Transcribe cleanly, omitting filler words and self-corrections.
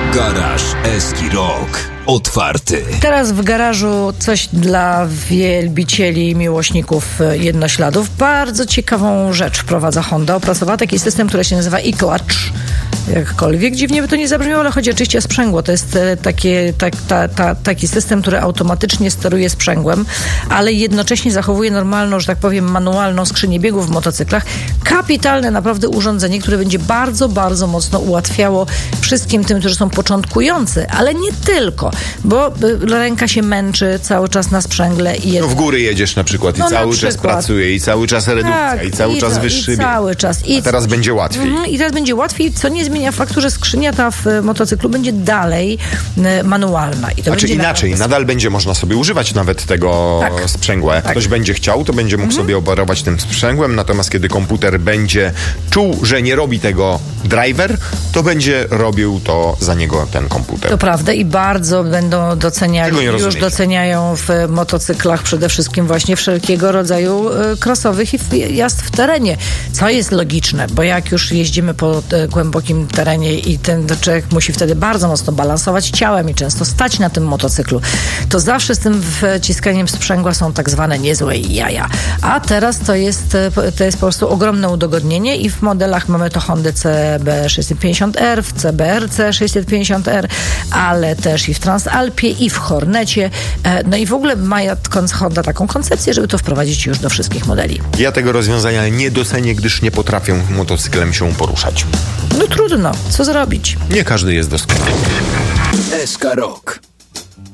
Garaż Eski-Rock. Otwarty. Teraz w garażu coś dla wielbicieli, miłośników jednośladów. Bardzo ciekawą rzecz wprowadza Honda. Opracowała taki system, który się nazywa e-clutch. Jakkolwiek dziwnie by to nie zabrzmiało, ale chodzi oczywiście o sprzęgło. To jest taki system, który automatycznie steruje sprzęgłem, ale jednocześnie zachowuje normalną, że tak powiem, manualną skrzynię biegów w motocyklach. Kapitalne naprawdę urządzenie, które będzie bardzo, bardzo mocno ułatwiało wszystkim tym, którzy są początkujący, ale nie tylko, bo ręka się męczy cały czas na sprzęgle. No w góry jedziesz na przykład i cały czas pracuje, i cały czas redukcja, i cały czas wyższy bieg. Cały czas. A teraz będzie łatwiej. I teraz będzie łatwiej, co nie zmienia faktu, że skrzynia ta w motocyklu będzie dalej manualna. I to znaczy będzie inaczej, nadal będzie można sobie używać nawet tego sprzęgła. Jak ktoś będzie chciał, to będzie mógł sobie operować tym sprzęgłem, natomiast kiedy komputer będzie czuł, że nie robi tego driver, to będzie robił to za niego ten komputer. To prawda i bardzo będą doceniali, już doceniają w motocyklach przede wszystkim właśnie wszelkiego rodzaju crossowych i jazd w terenie, co jest logiczne, bo jak już jeździmy po głębokim terenie i ten człowiek musi wtedy bardzo mocno balansować ciałem i często stać na tym motocyklu, to zawsze z tym wciskaniem sprzęgła są tak zwane niezłe jaja. A teraz to jest po prostu ogromne udogodnienie i w modelach mamy to Honda CB650R, w CBRC 650R, ale też i w Transalpie, i w Hornecie. No i w ogóle ma Honda taką koncepcję, żeby to wprowadzić już do wszystkich modeli. Ja tego rozwiązania nie docenię, gdyż nie potrafię motocyklem się poruszać. No trudno, co zrobić? Nie każdy jest doskonały. SK Rock.